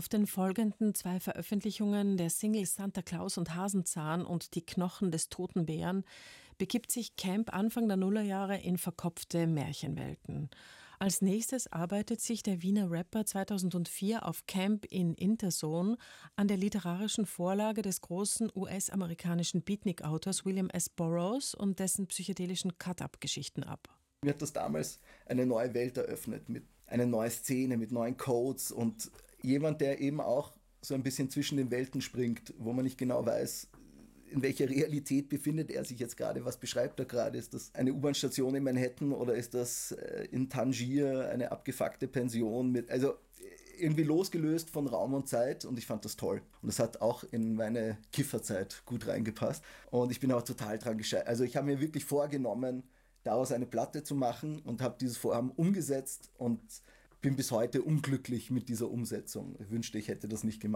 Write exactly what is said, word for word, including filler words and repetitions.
auf den folgenden zwei Veröffentlichungen der Singles Santa Claus und Hasenzahn und Die Knochen des toten Bären begibt sich Camp Anfang der Nullerjahre in verkopfte Märchenwelten. Als nächstes arbeitet sich der Wiener Rapper zweitausendvier auf Camp in Interzone an der literarischen Vorlage des großen U S-amerikanischen Beatnik-Autors William S. Burroughs und dessen psychedelischen Cut-Up-Geschichten ab. Mir hat das damals eine neue Welt eröffnet, mit einer neuen Szene, mit neuen Codes und jemand, der eben auch so ein bisschen zwischen den Welten springt, wo man nicht genau weiß, in welcher Realität befindet er sich jetzt gerade, was beschreibt er gerade? Ist das eine U-Bahn-Station in Manhattan oder ist das in Tangier eine abgefuckte Pension? Mit, also irgendwie losgelöst von Raum und Zeit und ich fand das toll. Und das hat auch in meine Kifferzeit gut reingepasst und ich bin auch total dran gescheitert. Also ich habe mir wirklich vorgenommen, daraus eine Platte zu machen und habe dieses Vorhaben umgesetzt und bin bis heute unglücklich mit dieser Umsetzung. Ich wünschte, ich hätte das nicht gemacht.